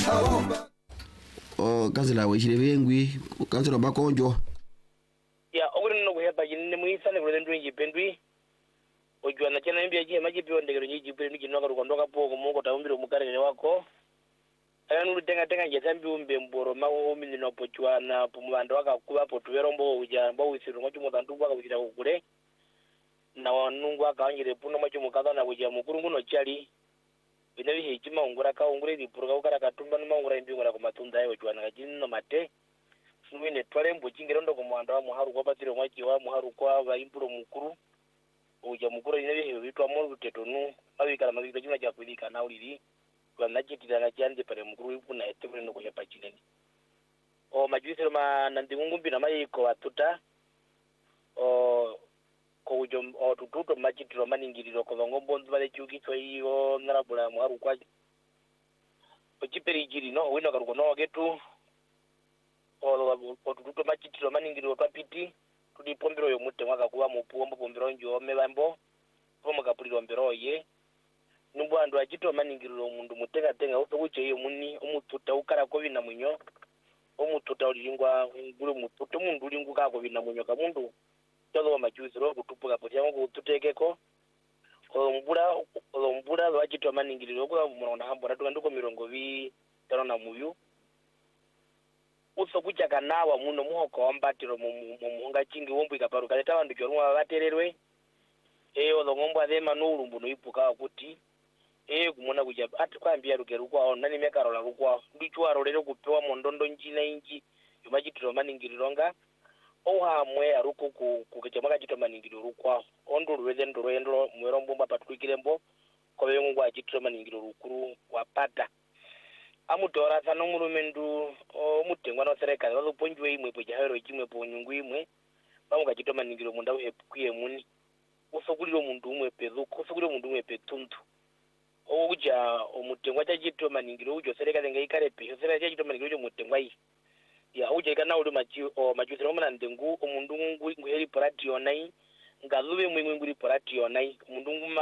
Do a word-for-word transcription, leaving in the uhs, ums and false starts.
o kazila wechile vengwi kazila bakonjo ya ogure no kuhepa jinne muisa ne bro ndwi jipendwi ojwana chana mbia je maji pio ndegero nyiji pendo kinoka rukondoka poko mungo taumbiro mukare wako aya nulu tenga tenga jesambi umbe mboro mawo mini no pochwana pumwanda wakakuba potuverombo uja mbo wisiru ngochi mutandu baka kuchira kukure na wanungu akawanyire puno machi mukaza na kuja mukuru nguno chali binabi hechima ungura ka ungure dipuruka ukara katumba no mangura imbingura ku matunda ayo chwana kajinno mate suwine twale mbujingiro ndo kumwanda wa muharu kwa patiro mwachi wa muharu kwa baimpuro mukuru uja mukuru inabi heyo bitwa mo rutetonu abikala mabika jina cha kulika na ulili kwa najitira na jande pale mukuru ipuna etebule no kuhepa chileni o majuisiro ma nandingungu mbina mayiko watuta o ko ujo o tututo majitiro maningiriro ko ngombo ndbale chuki so iyo narabula muharu kwa ochiperi jiri no wino karuko no getu o o tututo majitiro maningiriro papiti tudi pombero yo mutte mwaka kuba mupuombo pombero njo mebambo pomo kapuliro mbero ye numbu andu ajito maningiriro mundu mutega tenga uso uche iyo muni umututa ukara ko bina munyo umututa ulingwa ngulu mututa mundu ulinguka ko bina munyo ka mundu todo majuzi ro kutupuka potia ngo tutekeko ombura ombura wajito maningiriro ko murona hambo ratu nduko mirongo bi tano na muyu uso kuja kanawa muno muhoko ambatiro mumunga chingi wombu ikaparuka leta bandu kyorwa batererwe eh olongombo adema nulumbu no ipuka kuti eh kumona kuja ati kwambia rugeru kwa nani mekarola rukwa ndichwaro lero kupewa mondondo njina inji yomajitiro maningirironga ohamwe aruko ku kukechamaga jito maningiro rukwa onduru weze ndoro yendro mwerombo mapatwikirembo ko bengu kwa jitiro maningiro rukuru wapata amutora sano murumendu omutengwa no serikali baluponjwe imwe pojahero chimwe ponyungu imwe bamuga jito maningiro munda uhepkuye muni usokuliro mundu umwe pezuko usokuliro mundu umwe petuntu oja omutengwa cha jito maningiro ujo serikali ngaikare pe serikali cha jito maningiro ujo mutengwa yi ya uje kana uli maji o majusiro mwana ndengu omundu ngu ngweri porati onai ngalube mwe ngweri porati onai mundu nguma